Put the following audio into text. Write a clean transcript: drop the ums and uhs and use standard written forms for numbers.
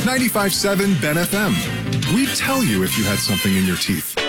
95.7 Ben FM. We'd tell you if you had something in your teeth.